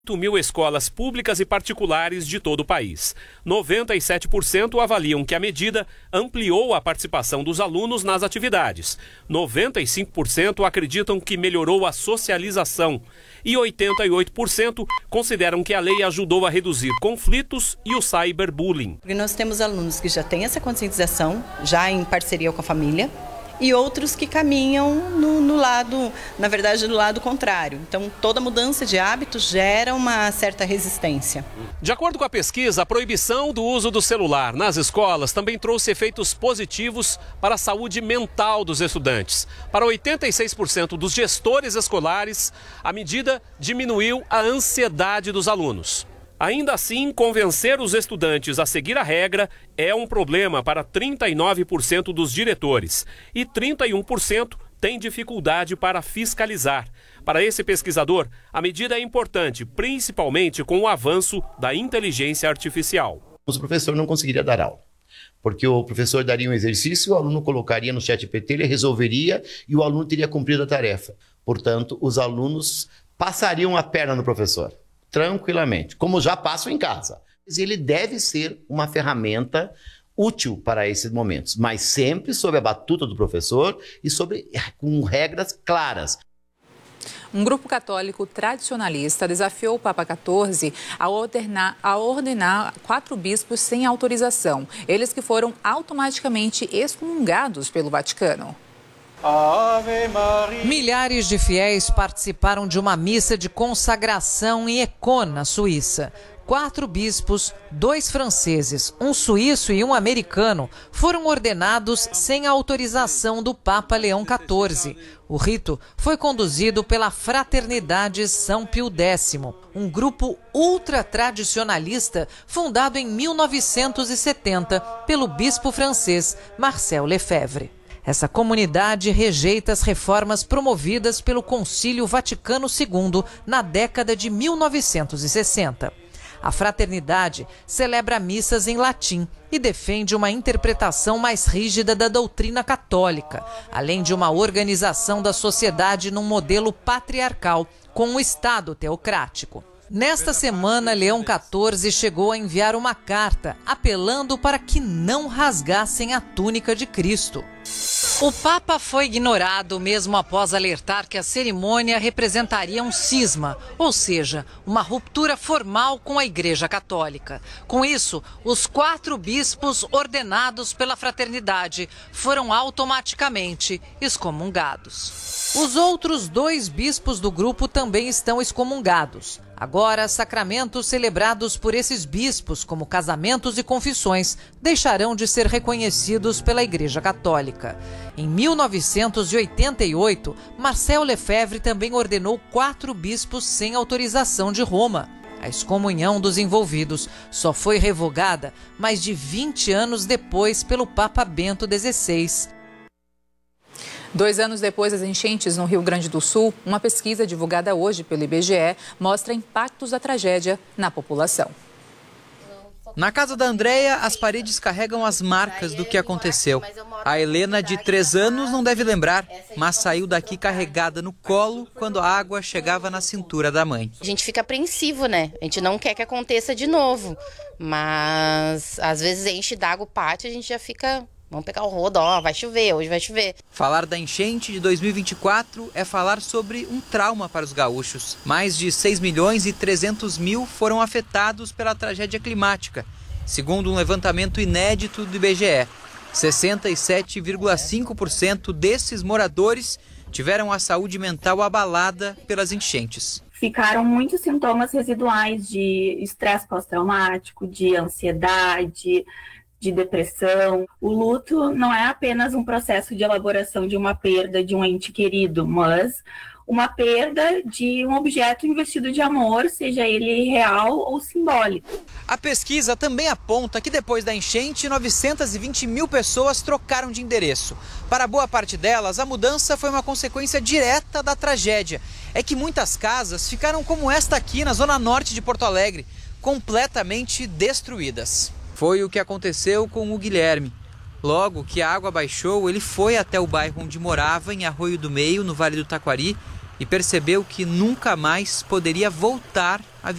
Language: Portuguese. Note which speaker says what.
Speaker 1: 8.000 escolas públicas e particulares de todo o país. 97% avaliam que a medida ampliou a participação dos alunos nas atividades. 95% acreditam que melhorou a socialização. E 88% consideram que a lei ajudou a reduzir conflitos e o cyberbullying.
Speaker 2: Porque nós temos alunos que já têm essa conscientização, já em parceria com a família, e outros que caminham no lado, na verdade, do lado contrário. Então, toda mudança de hábitos gera uma certa resistência.
Speaker 1: De acordo com a pesquisa, a proibição do uso do celular nas escolas também trouxe efeitos positivos para a saúde mental dos estudantes. Para 86% dos gestores escolares, a medida diminuiu a ansiedade dos alunos. Ainda assim, convencer os estudantes a seguir a regra é um problema para 39% dos diretores e 31% têm dificuldade para fiscalizar. Para esse pesquisador, a medida é importante, principalmente com o avanço da inteligência artificial.
Speaker 3: O professor não conseguiria dar aula, porque o professor daria um exercício, o aluno colocaria no ChatGPT, ele resolveria e o aluno teria cumprido a tarefa. Portanto, os alunos passariam a perna no professor. Tranquilamente, como já passam em casa. Ele deve ser uma ferramenta útil para esses momentos, mas sempre sob a batuta do professor e com regras claras.
Speaker 4: Um grupo católico tradicionalista desafiou o Papa XIV a ordenar 4 bispos sem autorização, eles que foram automaticamente excomungados pelo Vaticano.
Speaker 5: Milhares de fiéis participaram de uma missa de consagração em Econ, na Suíça. 4 bispos, 2 franceses, um suíço e um americano foram ordenados sem a autorização do Papa Leão XIV. O rito foi conduzido pela Fraternidade São Pio X, um grupo ultra-tradicionalista fundado em 1970 pelo bispo francês Marcel Lefebvre. Essa comunidade rejeita as reformas promovidas pelo Concílio Vaticano II na década de 1960. A fraternidade celebra missas em latim e defende uma interpretação mais rígida da doutrina católica, além de uma organização da sociedade num modelo patriarcal, com um Estado teocrático. Nesta semana, Leão XIV chegou a enviar uma carta apelando para que não rasgassem a túnica de Cristo. O Papa foi ignorado mesmo após alertar que a cerimônia representaria um cisma, ou seja, uma ruptura formal com a Igreja Católica. Com isso, os 4 bispos ordenados pela fraternidade foram automaticamente excomungados. Os outros 2 bispos do grupo também estão excomungados. Agora, sacramentos celebrados por esses bispos, como casamentos e confissões, deixarão de ser reconhecidos pela Igreja Católica. Em 1988, Marcel Lefebvre também ordenou 4 bispos sem autorização de Roma. A excomunhão dos envolvidos só foi revogada mais de 20 anos depois pelo Papa Bento XVI.
Speaker 4: 2 anos depois das enchentes no Rio Grande do Sul, uma pesquisa divulgada hoje pelo IBGE mostra impactos da tragédia na população.
Speaker 6: Na casa da Andréia, as paredes carregam as marcas do que aconteceu. A Helena, de 3 anos, não deve lembrar, mas saiu daqui carregada no colo quando a água chegava na cintura da mãe.
Speaker 7: A gente fica apreensivo, né? A gente não quer que aconteça de novo, mas às vezes enche d'água o pátio e a gente já fica... Vamos pegar o rodo, vai chover, hoje vai chover.
Speaker 6: Falar da enchente de 2024 é falar sobre um trauma para os gaúchos. Mais de 6.300.000 foram afetados pela tragédia climática, segundo um levantamento inédito do IBGE. 67,5% desses moradores tiveram a saúde mental abalada pelas enchentes.
Speaker 8: Ficaram muitos sintomas residuais de estresse pós-traumático, de ansiedade, de depressão. O luto não é apenas um processo de elaboração de uma perda de um ente querido, mas uma perda de um objeto investido de amor, seja ele real ou simbólico.
Speaker 6: A pesquisa também aponta que depois da enchente, 920.000 pessoas trocaram de endereço. Para boa parte delas, a mudança foi uma consequência direta da tragédia. É que muitas casas ficaram como esta aqui, na zona norte de Porto Alegre, completamente destruídas. Foi o que aconteceu com o Guilherme. Logo que a água baixou, ele foi até o bairro onde morava, em Arroio do Meio, no Vale do Taquari, e percebeu que nunca mais poderia voltar a